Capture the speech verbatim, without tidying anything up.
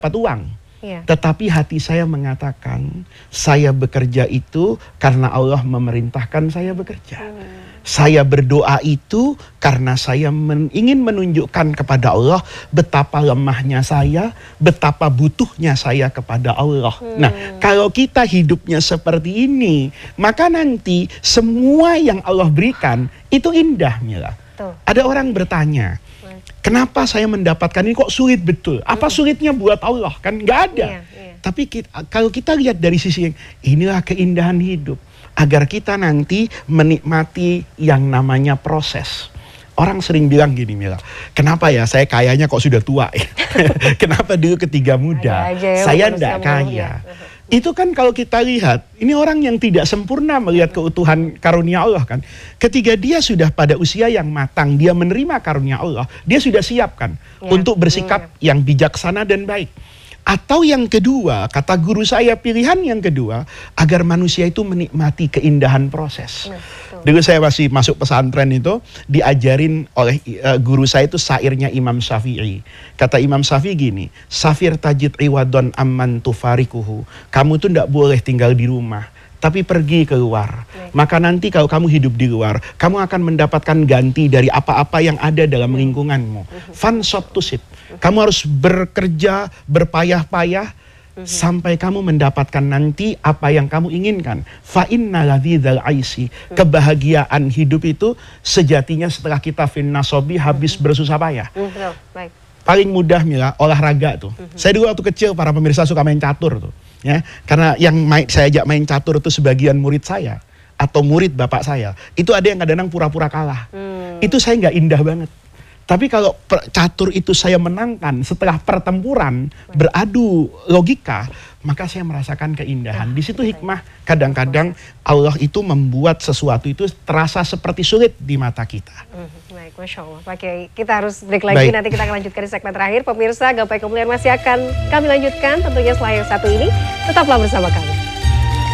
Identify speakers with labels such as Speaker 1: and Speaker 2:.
Speaker 1: dapat uang.
Speaker 2: Ya.
Speaker 1: Tetapi hati saya mengatakan, saya bekerja itu karena Allah memerintahkan saya bekerja. Hmm. Saya berdoa itu karena saya men ingin menunjukkan kepada Allah betapa lemahnya saya, betapa butuhnya saya kepada Allah. Hmm. Nah, kalau kita hidupnya seperti ini, maka nanti semua yang Allah berikan itu indah, Mila. Tuh. Ada orang bertanya, kenapa saya mendapatkan ini kok sulit betul? Apa sulitnya buat Allah? Kan nggak ada. Iya, iya. Tapi kita, kalau kita lihat dari sisi yang inilah keindahan hidup. Agar kita nanti menikmati yang namanya proses. Orang sering bilang gini, Mila, kenapa ya saya kayanya kok sudah tua ya? Kenapa dulu ketika muda ya, saya tidak kaya? Itu kan kalau kita lihat, ini orang yang tidak sempurna melihat keutuhan karunia Allah kan. Ketika dia sudah pada usia yang matang, dia menerima karunia Allah, dia sudah siap kan ya, untuk bersikap ya. yang bijaksana dan baik. Atau yang kedua, kata guru saya, pilihan yang kedua, agar manusia itu menikmati keindahan proses. Betul. Dulu saya masih masuk pesantren itu, diajarin oleh uh, guru saya itu syairnya Imam Syafi'i. Kata Imam Syafi'i gini, Safir tajid iwadon amman tufarikuhu. Kamu tuh tidak boleh tinggal di rumah, tapi pergi keluar. Baik. Maka nanti kalau kamu hidup di luar, kamu akan mendapatkan ganti dari apa-apa yang ada dalam lingkunganmu. Fansot tusib. Kamu harus bekerja, berpayah-payah, mm-hmm. sampai kamu mendapatkan nanti apa yang kamu inginkan. Fa inna ladzal aisi. Mm-hmm. Kebahagiaan hidup itu sejatinya setelah kita fin nasobi habis mm-hmm. bersusah payah. Mm-hmm. Baik. Paling mudah, Mila, olahraga tuh. Mm-hmm. Saya dulu waktu kecil, para pemirsa suka main catur tuh. Ya, karena yang main, saya ajak main catur itu sebagian murid saya atau murid bapak saya. Itu ada yang kadang-kadang pura-pura kalah. Mm. Itu saya nggak indah banget. Tapi kalau catur itu saya menangkan setelah pertempuran, beradu logika, maka saya merasakan keindahan. Di situ hikmah, kadang-kadang Allah itu membuat sesuatu itu terasa seperti sulit di mata kita.
Speaker 2: Baik, Masya Allah. Pak Kiai, kita harus break lagi. Baik. Nanti kita akan lanjutkan di segmen terakhir. Pemirsa, Gapai Kemuliaan masih akan kami lanjutkan tentunya setelah yang satu ini. Tetaplah bersama kami.